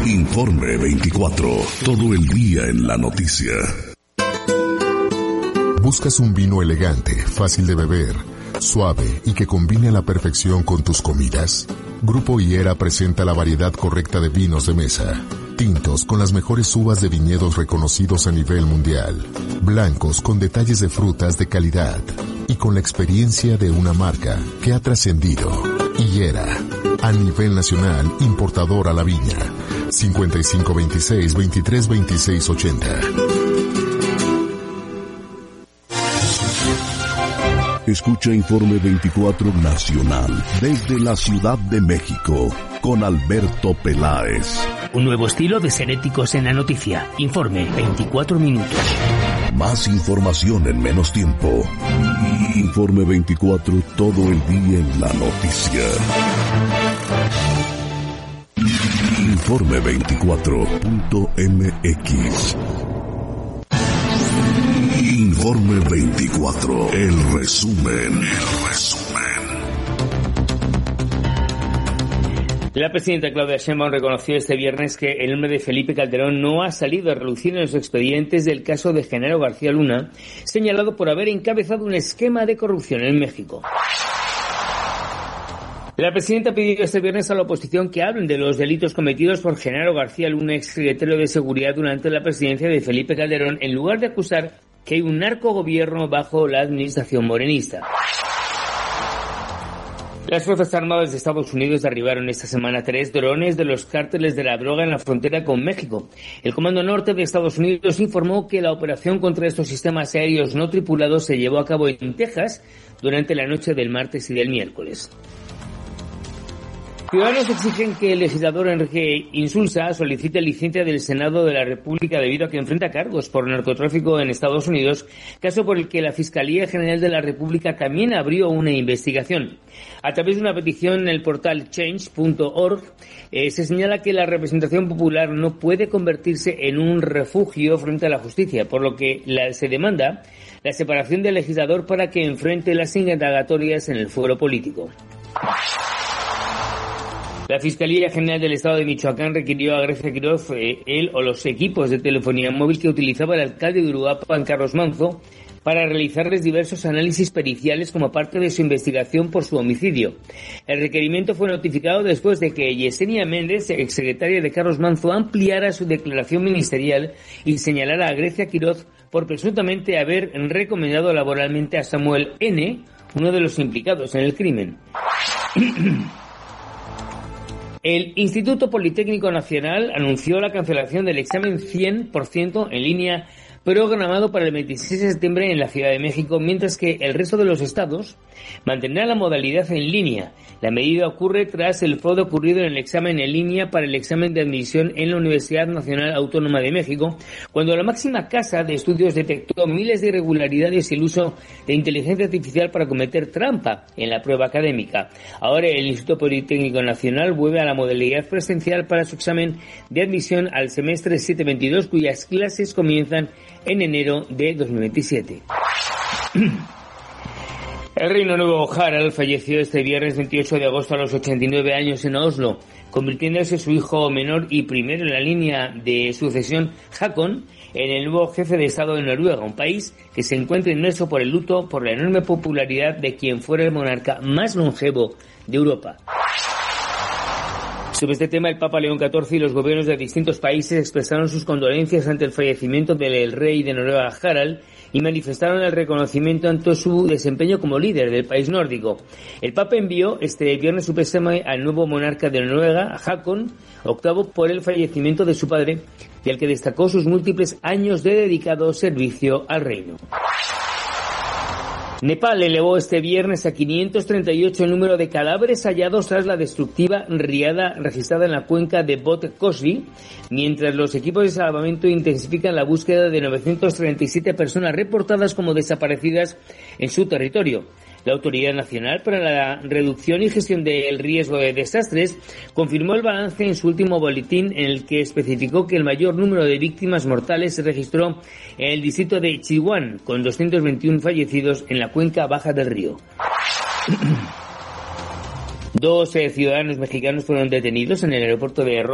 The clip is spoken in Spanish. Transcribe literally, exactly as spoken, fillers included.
Informe veinticuatro, todo el día en la noticia. ¿Buscas un vino elegante, fácil de beber, suave y que combine a la perfección con tus comidas? Grupo Higuera presenta la variedad correcta de vinos de mesa. Tintos con las mejores uvas de viñedos reconocidos a nivel mundial. Blancos con detalles de frutas de calidad. Y con la experiencia de una marca que ha trascendido. Higuera, a nivel nacional, importador a la viña. cincuenta y cinco veintiséis, veintitrés veintiséis ochenta. Escucha Informe veinticuatro Nacional desde la Ciudad de México con Alberto Peláez. Un nuevo estilo de ser éticos en la noticia. Informe veinticuatro minutos. Más información en menos tiempo. Informe veinticuatro, todo el día en la noticia. Informe veinticuatro punto m x. Informe veinticuatro, el resumen, el resumen. La presidenta Claudia Sheinbaum reconoció este viernes que el nombre de Felipe Calderón no ha salido a relucir en los expedientes del caso de Genaro García Luna, señalado por haber encabezado un esquema de corrupción en México. La presidenta pidió este viernes a la oposición que hablen de los delitos cometidos por Genaro García Luna, exsecretario de Seguridad durante la presidencia de Felipe Calderón, en lugar de acusar que hay un narcogobierno bajo la administración morenista. Las Fuerzas Armadas de Estados Unidos derribaron esta semana tres drones de los cárteles de la droga en la frontera con México. El Comando Norte de Estados Unidos informó que la operación contra estos sistemas aéreos no tripulados se llevó a cabo en Texas durante la noche del martes y del miércoles. Ciudadanos exigen que el legislador Enrique Insulza solicite licencia del Senado de la República debido a que enfrenta cargos por narcotráfico en Estados Unidos, caso por el que la Fiscalía General de la República también abrió una investigación. A través de una petición en el portal change punto org eh, se señala que la representación popular no puede convertirse en un refugio frente a la justicia, por lo que la, se demanda la separación del legislador para que enfrente las indagatorias en el fuero político. La Fiscalía General del Estado de Michoacán requirió a Grecia Quiroz, eh, él o los equipos de telefonía móvil que utilizaba el alcalde de Uruapan, Carlos Manzo, para realizarles diversos análisis periciales como parte de su investigación por su homicidio. El requerimiento fue notificado después de que Yesenia Méndez, exsecretaria de Carlos Manzo, ampliara su declaración ministerial y señalara a Grecia Quiroz por presuntamente haber recomendado laboralmente a Samuel N., uno de los implicados en el crimen. El Instituto Politécnico Nacional anunció la cancelación del examen cien por ciento en línea programado para el veintiséis de septiembre en la Ciudad de México, mientras que el resto de los estados mantendrá la modalidad en línea. La medida ocurre tras el fraude ocurrido en el examen en línea para el examen de admisión en la Universidad Nacional Autónoma de México, cuando la máxima casa de estudios detectó miles de irregularidades y el uso de inteligencia artificial para cometer trampa en la prueba académica. Ahora el Instituto Politécnico Nacional vuelve a la modalidad presencial para su examen de admisión al semestre siete veintidós, cuyas clases comienzan en enero de dos mil veintisiete. El reino nuevo Harald falleció este viernes veintiocho de agosto a los ochenta y nueve años en Oslo, convirtiéndose su hijo menor y primero en la línea de sucesión, Haakon, en el nuevo jefe de Estado de Noruega, un país que se encuentra inmerso por el luto por la enorme popularidad de quien fuera el monarca más longevo de Europa. Sobre este tema, el Papa León catorce y los gobiernos de distintos países expresaron sus condolencias ante el fallecimiento del rey de Noruega, Harald, y manifestaron el reconocimiento ante su desempeño como líder del país nórdico. El Papa envió este viernes su pésame al nuevo monarca de Noruega, Haakon, octavo por el fallecimiento de su padre, del que destacó sus múltiples años de dedicado servicio al reino. Nepal elevó este viernes a quinientos treinta y ocho el número de cadáveres hallados tras la destructiva riada registrada en la cuenca de Bot Koshi, mientras los equipos de salvamento intensifican la búsqueda de novecientas treinta y siete personas reportadas como desaparecidas en su territorio. La Autoridad Nacional para la Reducción y Gestión del Riesgo de Desastres confirmó el balance en su último boletín, en el que especificó que el mayor número de víctimas mortales se registró en el distrito de Chihuahua, con doscientos veintiuno fallecidos en la cuenca baja del río. Dos eh, ciudadanos mexicanos fueron detenidos en el aeropuerto de